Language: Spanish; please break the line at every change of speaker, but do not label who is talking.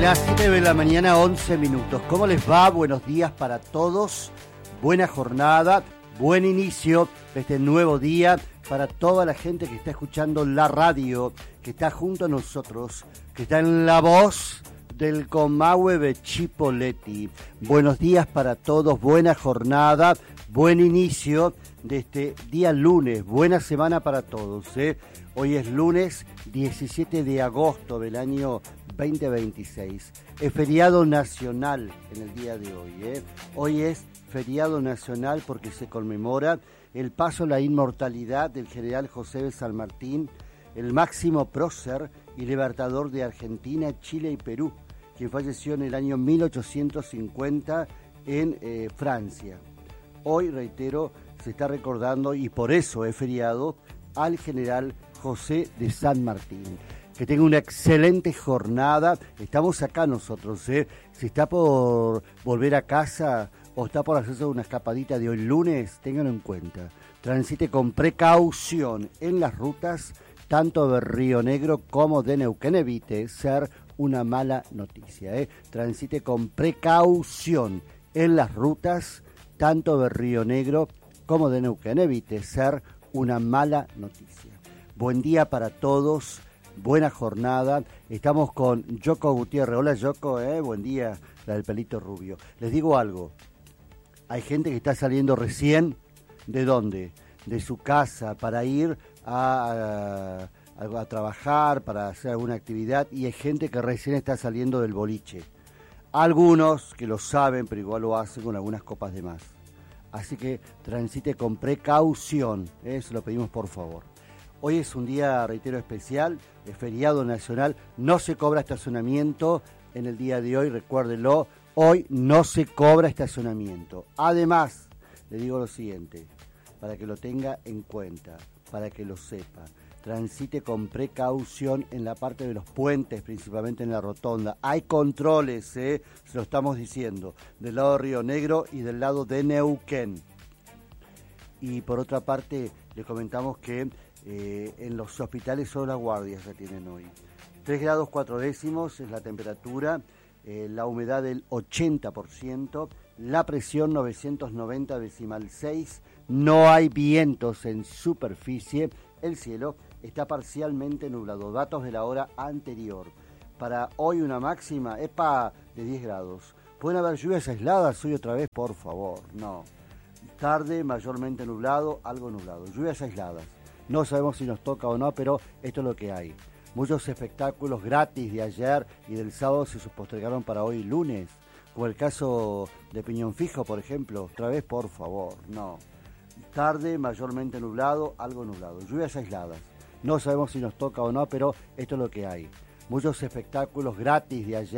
Las 7 de la mañana, 11 minutos. ¿Cómo les va? Buenos días para todos. Buena jornada, buen inicio de este nuevo día para toda la gente que está escuchando la radio, que está junto a nosotros, que está en la voz del Comahue de Chipoleti. Buenos días para todos, buena jornada, buen inicio de este día lunes, buena semana para todos. Hoy es lunes 17 de agosto del año 2026. Es feriado nacional en el día de hoy. Hoy es feriado nacional porque se conmemora el paso a la inmortalidad del general José de San Martín, el máximo prócer y libertador de Argentina, Chile y Perú, quien falleció en el año 1850 en Francia. Hoy, reitero, se está recordando, y por eso es feriado, al general José de San Martín. Que tenga una excelente jornada. Estamos acá nosotros. Si está por volver a casa o está por hacerse una escapadita de hoy lunes, ténganlo en cuenta. Transite con precaución en las rutas, tanto de Río Negro como de Neuquén. Evite ser una mala noticia. Transite con precaución en las rutas, tanto de Río Negro como de Neuquén. Evite ser una mala noticia. Buen día para todos, buena jornada. Estamos con Yoko Gutiérrez. Hola Yoko, buen día, la del pelito rubio. Les digo algo, hay gente que está saliendo recién, ¿de dónde? De su casa para ir a trabajar, para hacer alguna actividad, y hay gente que recién está saliendo del boliche. Algunos que lo saben, pero igual lo hacen con algunas copas de más. Así que transite con precaución, se lo pedimos por favor. Hoy es un día, reitero, especial, es feriado nacional, no se cobra estacionamiento en el día de hoy, recuérdenlo, hoy no se cobra estacionamiento. Además, le digo lo siguiente, para que lo tenga en cuenta, para que lo sepa, transite con precaución en la parte de los puentes, principalmente en la rotonda. Hay controles, se lo estamos diciendo, del lado de Río Negro y del lado de Neuquén. Y por otra parte, le comentamos que en los hospitales solo las guardias la tienen hoy. 3 grados 4 décimos es la temperatura, la humedad del 80%, la presión 990,6, no hay vientos en superficie, el cielo está parcialmente nublado. Datos de la hora anterior. Para hoy una máxima de 10 grados. ¿Pueden haber lluvias aisladas hoy otra vez? Por favor, no. Tarde, mayormente nublado, algo nublado. Lluvias aisladas. No sabemos si nos toca o no, pero esto es lo que hay. Muchos espectáculos gratis de ayer y del sábado se postergaron para hoy lunes, como el caso de Piñón Fijo, por ejemplo. Otra vez, por favor, no. Tarde, mayormente nublado, algo nublado. Lluvias aisladas. No sabemos si nos toca o no, pero esto es lo que hay. Muchos espectáculos gratis de ayer